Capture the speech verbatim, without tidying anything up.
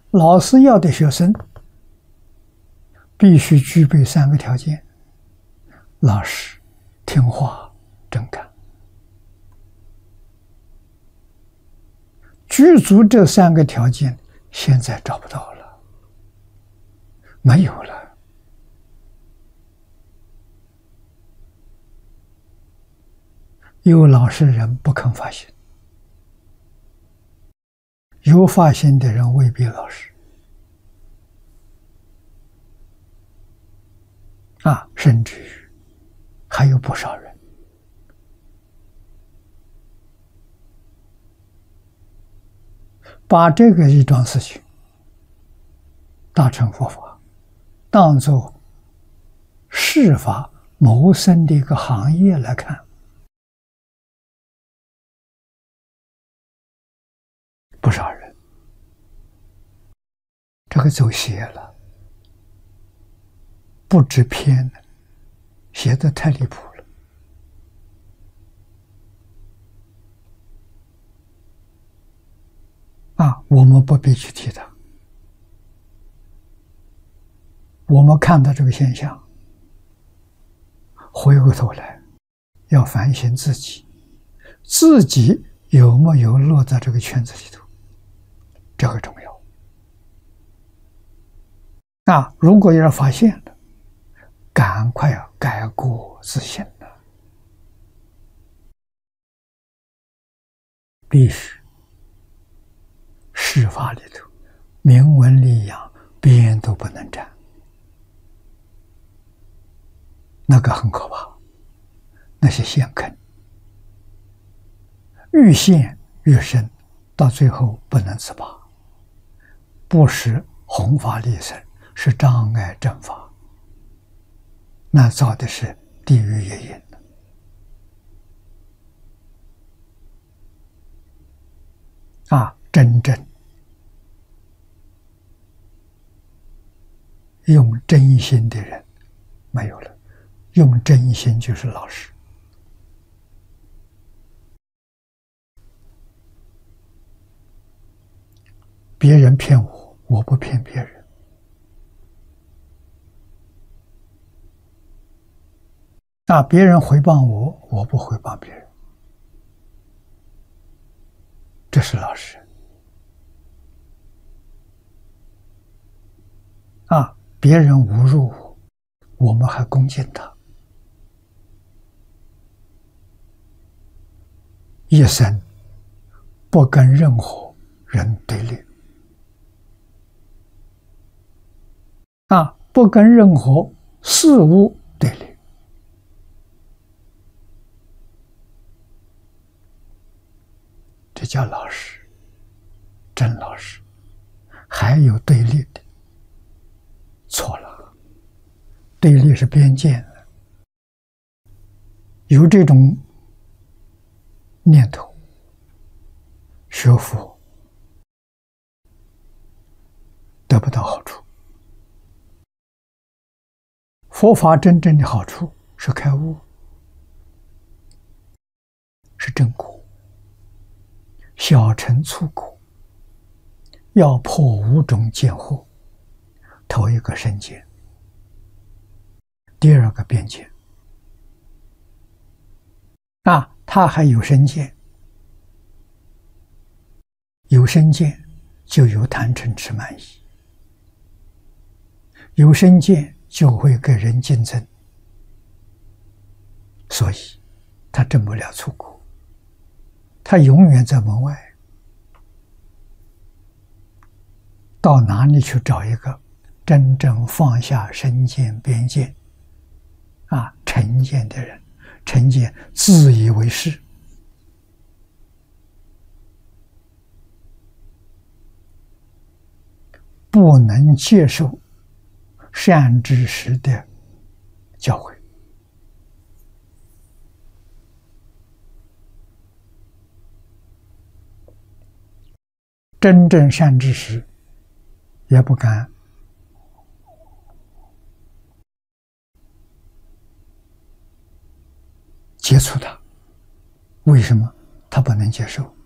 老师要的学生必须具备三个条件：老实、听话、真干。具足这三个条件，现在找不到了，没有了。有老实人不肯发心，有发心的人未必老实。啊，甚至于还有不少人把这个一桩事情大乘佛法当作世法谋生的一个行业来看，不少人这个走邪了，不知偏了，邪得太离谱了。啊，我们不必去提它。我们看到这个现象，回过头来要反省自己，自己有没有落在这个圈子里头，这个重要。啊，如果要发现了，赶快要改过自新了，必须世法里头明文立养，边都不能沾。那个很可怕，那些陷坑，愈陷愈深，到最后不能自拔，不是弘法利生，是障碍正法，那造的是地狱业因。啊，真正用真心的人没有了，用真心就是老实。别人骗我，我不骗别人。啊，别人回谤我，我不回谤别人，这是老实人。啊，别人侮辱我，我们还恭敬他，一生不跟任何人对立，啊，不跟任何事物对立。这叫老实，真老实。还有对立的，错了，对立是边界的。有这种念头，学佛得不到好处。佛法真正的好处是开悟，是正果。小乘粗果，要破五种见惑。头一个身见，第二个边见。啊，他还有身见，有身见就有贪嗔痴慢疑，有身见就会给人竞争，所以他证不了粗果。他永远在门外，到哪里去找一个真正放下身见边见啊成见的人？成见自以为是，不能接受善知识的教诲。真正善知识也不敢接触他，为什么？他不能接受。